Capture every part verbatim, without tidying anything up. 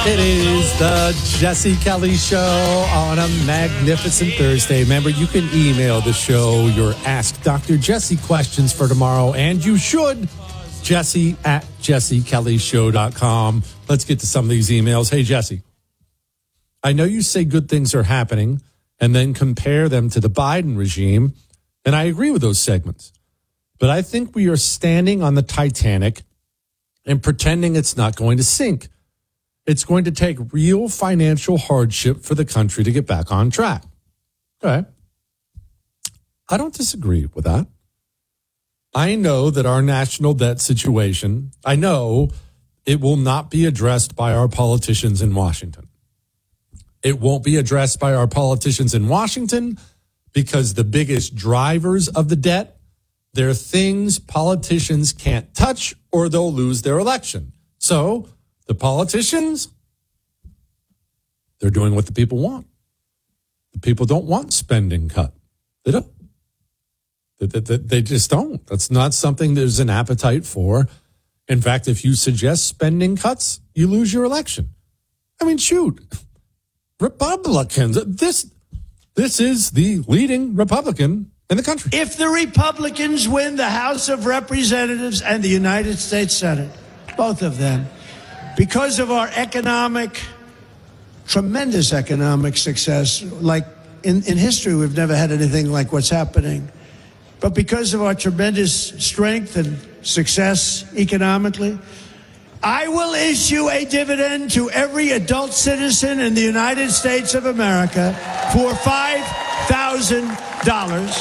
It is the Jesse Kelly Show on a magnificent Thursday. Remember, you can email the show your Ask Doctor Jesse questions for tomorrow, and you should. Jesse at jesse kelly show dot com. Let's get to some of these emails. Hey, Jesse, I know you say good things are happening and then compare them to the Biden regime, and I agree with those segments. But I think we are standing on the Titanic and pretending it's not going to sink. It's going to take real financial hardship for the country to get back on track. Okay. I don't disagree with that. I know that our national debt situation, I know it will not be addressed by our politicians in Washington. It won't be addressed by our politicians in Washington because the biggest drivers of the debt, they're things politicians can't touch or they'll lose their election. So the politicians, they're doing what the people want. The people don't want spending cut. They don't. They, they, they just don't. That's not something there's an appetite for. In fact, if you suggest spending cuts, you lose your election. I mean, shoot, Republicans, this, this is the leading Republican in the country. If the Republicans win the House of Representatives and the United States Senate, both of them, because of our economic, tremendous economic success, like in, in history, we've never had anything like what's happening. But because of our tremendous strength and success economically, I will issue a dividend to every adult citizen in the United States of America for five thousand dollars.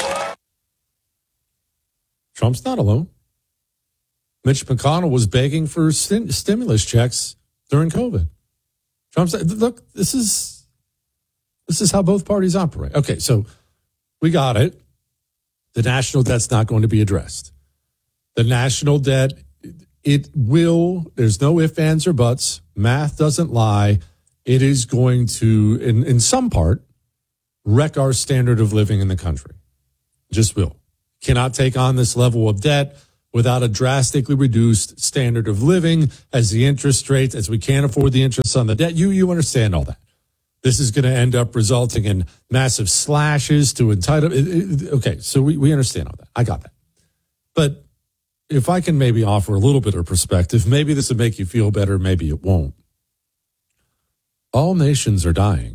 Trump's not alone. Mitch McConnell was begging for st- stimulus checks during COVID. Trump said, look, this is this is how both parties operate. Okay, so we got it. The national debt's not going to be addressed. The national debt, it will, there's no ifs, ands, or buts. Math doesn't lie. It is going to, in, in some part, wreck our standard of living in the country. Just will. Cannot take on this level of debt without a drastically reduced standard of living as the interest rates, as we can't afford the interest on the debt. You you understand all that. This is going to end up resulting in massive slashes to entitlement. Okay, so we, we understand all that. I got that. But if I can maybe offer a little bit of perspective, maybe this will make you feel better, maybe it won't. All nations are dying.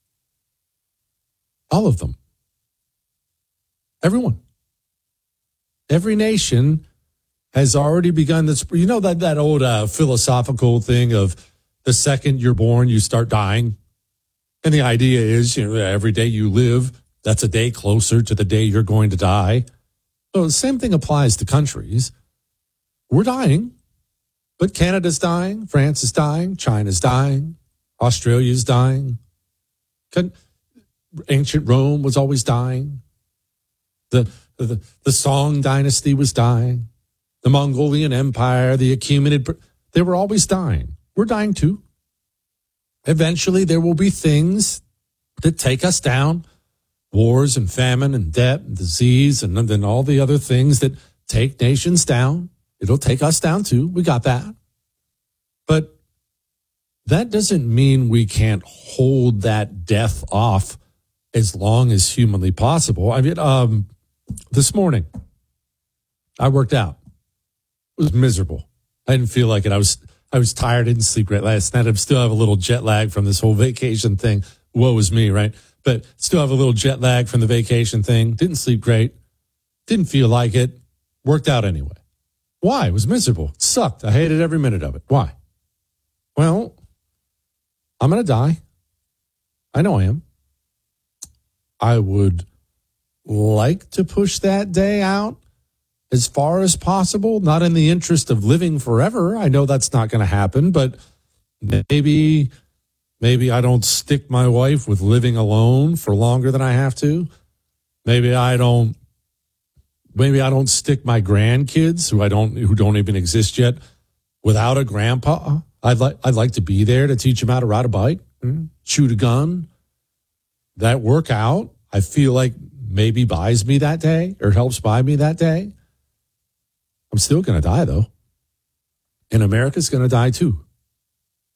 All of them. Everyone. Every nation has already begun this. You know that, that old uh, philosophical thing of the second you're born, you start dying. And the idea is, you know, every day you live, that's a day closer to the day you're going to die. So the same thing applies to countries. We're dying, but Canada's dying, France is dying, China's dying, Australia's dying. Ancient Rome was always dying. The, the, the Song dynasty was dying. The Mongolian Empire, the Achaemenid, they were always dying. We're dying too. Eventually, there will be things that take us down. Wars and famine and debt and disease and then all the other things that take nations down. It'll take us down too. We got that. But that doesn't mean we can't hold that death off as long as humanly possible. I mean, um, this morning, I worked out. It was miserable. I didn't feel like it. I was I was tired. I didn't sleep great last night. I still have a little jet lag from this whole vacation thing. Woe is me, right? But still have a little jet lag from the vacation thing. Didn't sleep great. Didn't feel like it. Worked out anyway. Why? It was miserable. It sucked. I hated every minute of it. Why? Well, I'm going to die. I know I am. I would like to push that day out as far as possible, not in the interest of living forever. I know that's not going to happen, but maybe maybe I don't stick my wife with living alone for longer than I have to. Maybe I don't maybe I don't stick my grandkids who I don't who don't even exist yet without a grandpa. I'd like I'd like to be there to teach them how to ride a bike, shoot a gun. That workout, I feel like maybe buys me that day or helps buy me that day. I'm still going to die, though. And America's going to die, too.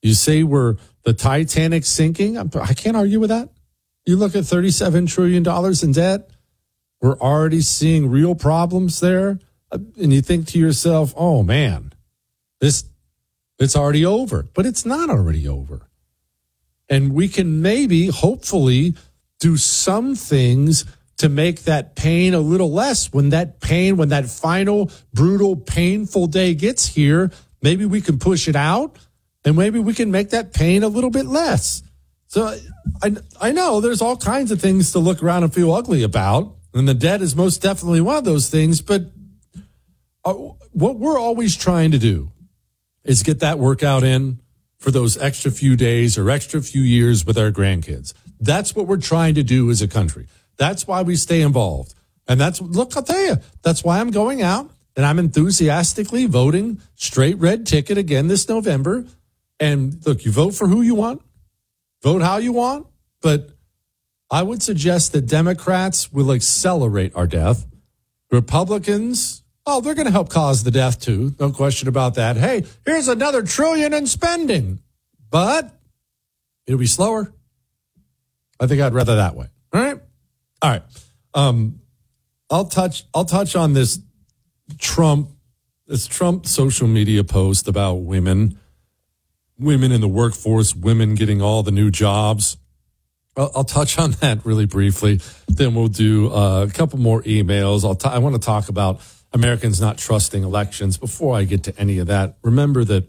You say we're the Titanic sinking. I can't argue with that. You look at thirty-seven trillion dollars in debt. We're already seeing real problems there. And you think to yourself, oh, man, this it's already over. But it's not already over. And we can maybe, hopefully, do some things to make that pain a little less. When that pain, when that final, brutal, painful day gets here, maybe we can push it out, and maybe we can make that pain a little bit less. So I, I know there's all kinds of things to look around and feel ugly about, and the debt is most definitely one of those things. But what we're always trying to do is get that workout in for those extra few days or extra few years with our grandkids. That's what we're trying to do as a country. That's why we stay involved. And that's, look, I'll tell you, that's why I'm going out and I'm enthusiastically voting straight red ticket again this November. And look, you vote for who you want, vote how you want, but I would suggest that Democrats will accelerate our death. Republicans, oh, they're going to help cause the death too. No question about that. Hey, here's another trillion in spending, but it'll be slower. I think I'd rather that way. All right. All right. Um, I'll touch, I'll touch on this Trump, this Trump social media post about women, women in the workforce, women getting all the new jobs. I'll, I'll touch on that really briefly. Then we'll do uh, a couple more emails. I'll t- I want to talk about Americans not trusting elections. Before I get to any of that, remember that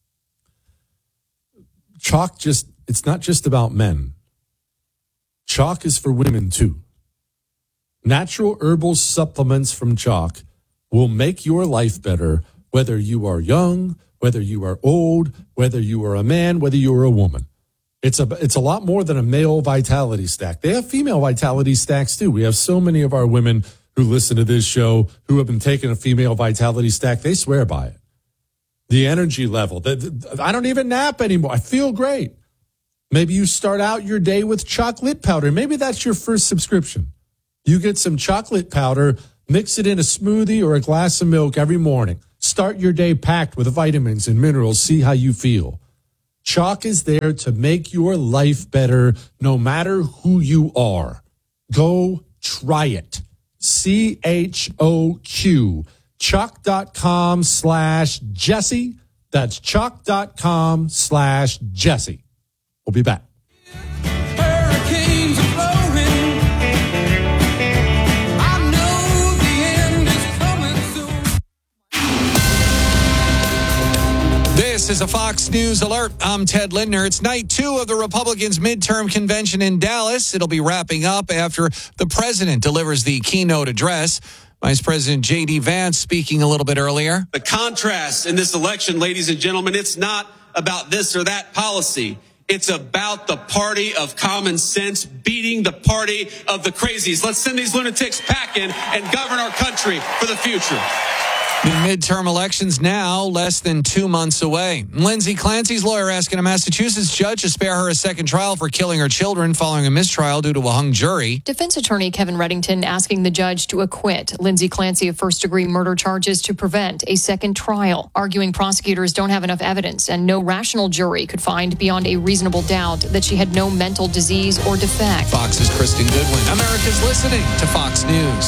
chalk just, it's not just about men. Chalk is for women too. Natural herbal supplements from Chalk will make your life better, whether you are young, whether you are old, whether you are a man, whether you are a woman. It's a, it's a lot more than a male vitality stack. They have female vitality stacks too. We have so many of our women who listen to this show who have been taking a female vitality stack. They swear by it. The energy level. The, the, I don't even nap anymore. I feel great. Maybe you start out your day with chocolate powder. Maybe that's your first subscription. You get some chocolate powder, mix it in a smoothie or a glass of milk every morning. Start your day packed with vitamins and minerals. See how you feel. Chalk is there to make your life better no matter who you are. Go try it. C H O Q. Chalk.com slash Jesse. That's chalk.com slash Jesse. We'll be back. Hurricanes are blowing. I know the end is coming soon. This is a Fox News alert. I'm Ted Lindner. It's night two of the Republicans' midterm convention in Dallas. It'll be wrapping up after the president delivers the keynote address. Vice President J D Vance speaking a little bit earlier. The contrast in this election, ladies and gentlemen, it's not about this or that policy. It's about the party of common sense beating the party of the crazies. Let's send these lunatics packing and govern our country for the future. The midterm elections now less than two months away. Lindsay Clancy's lawyer asking a Massachusetts judge to spare her a second trial for killing her children following a mistrial due to a hung jury. Defense attorney Kevin Reddington asking the judge to acquit Lindsay Clancy of first-degree murder charges to prevent a second trial, arguing prosecutors don't have enough evidence and no rational jury could find beyond a reasonable doubt that she had no mental disease or defect. Fox's Kristen Goodwin. America's listening to Fox News.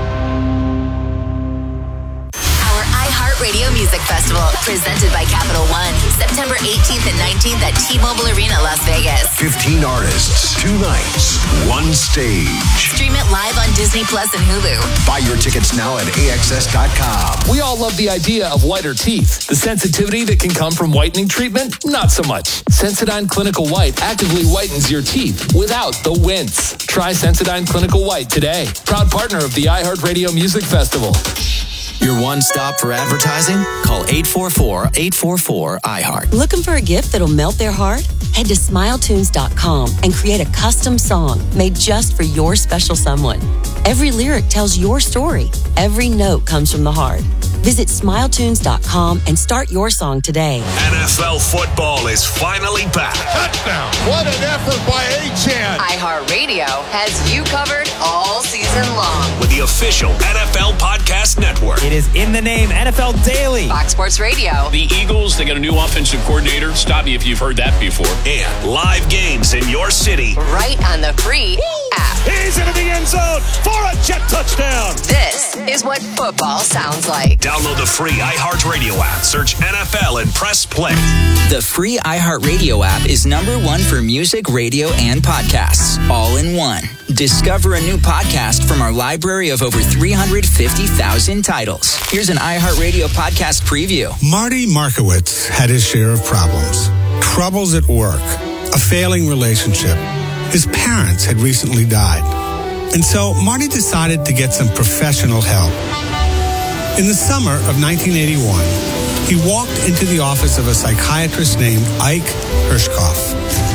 Radio Music Festival, presented by Capital One, September eighteenth and nineteenth at T-Mobile Arena, Las Vegas. fifteen artists, two nights, one stage. Stream it live on Disney Plus and Hulu. Buy your tickets now at A X S dot com. We all love the idea of whiter teeth. The sensitivity that can come from whitening treatment, not so much. Sensodyne Clinical White actively whitens your teeth without the wince. Try Sensodyne Clinical White today. Proud partner of the iHeartRadio Music Festival. Your one stop for advertising? Call eight four four, eight four four, I heart. Looking for a gift that'll melt their heart? Head to smile tunes dot com and create a custom song made just for your special someone. Every lyric tells your story. Every note comes from the heart. Visit smile tunes dot com and start your song today. N F L football is finally back. Touchdown. What an effort by A-Chan. iHeartRadio has you covered all season long. With the the official N F L Podcast Network. It is in the name, N F L Daily. Fox Sports Radio. The Eagles, they got a new offensive coordinator. Stop me if you've heard that before. And live games in your city. Right on the free app. He's into the end zone for a jet touchdown. This is what football sounds like. Download the free iHeartRadio app. Search N F L and press play. The free iHeartRadio app is number one for music, radio, and podcasts, all in one. Discover a new podcast from our library of over three hundred fifty thousand titles. Here's an iHeartRadio podcast preview. Marty Markowitz had his share of problems. Troubles at work, a failing relationship. His parents had recently died. And so Marty decided to get some professional help. In the summer of nineteen eighty-one, he walked into the office of a psychiatrist named Ike Hirschkopf.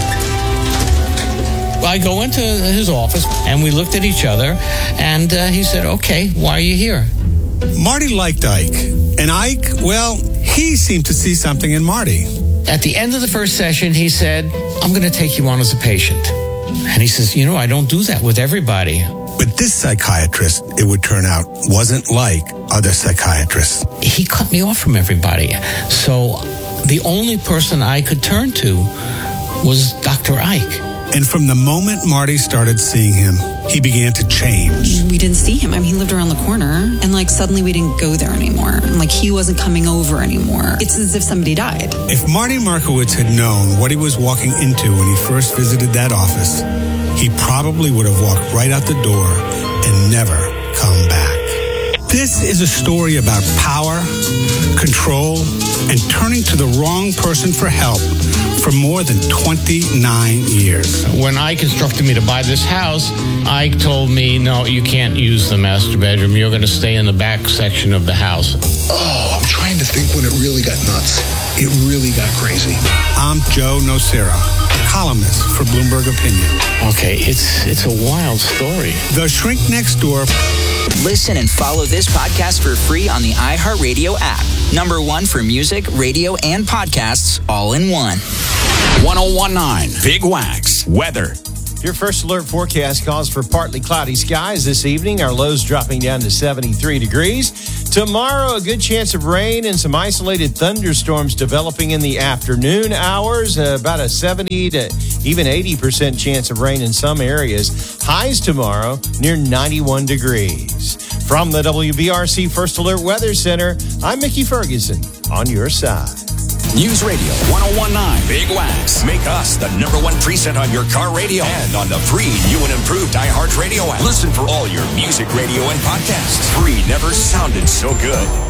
I go into his office, and we looked at each other, and uh, he said, okay, why are you here? Marty liked Ike, and Ike, well, he seemed to see something in Marty. At the end of the first session, he said, I'm going to take you on as a patient. And he says, you know, I don't do that with everybody. But this psychiatrist, it would turn out, wasn't like other psychiatrists. He cut me off from everybody. So the only person I could turn to was Doctor Ike. And from the moment Marty started seeing him, he began to change. We didn't see him. I mean, he lived around the corner. And like suddenly we didn't go there anymore. Like he wasn't coming over anymore. It's as if somebody died. If Marty Markowitz had known what he was walking into when he first visited that office, he probably would have walked right out the door and never come back. This is a story about power, control, and turning to the wrong person for help for more than twenty-nine years. When Ike instructed me to buy this house, Ike told me, no, you can't use the master bedroom. You're going to stay in the back section of the house. Oh, I'm trying to think when it really got nuts. It really got crazy. I'm Joe Nocera, columnist for Bloomberg Opinion. Okay, it's it's a wild story. The Shrink Next Door. Listen and follow this podcast for free on the iHeartRadio app. Number one for music, radio, and podcasts, all in one. one oh one point nine Big Wax Weather. Your first alert forecast calls for partly cloudy skies this evening. Our lows dropping down to seventy-three degrees. Tomorrow, a good chance of rain and some isolated thunderstorms developing in the afternoon hours. Uh, about a seventy to even eighty percent chance of rain in some areas. Highs tomorrow near ninety-one degrees. From the W B R C First Alert Weather Center, I'm Mickey Ferguson on your side. News Radio one oh one point nine Big Wax. Make us the number one preset on your car radio and on the free new and improved iHeartRadio app. Listen for all your music, radio, and podcasts. Free never sounded so good.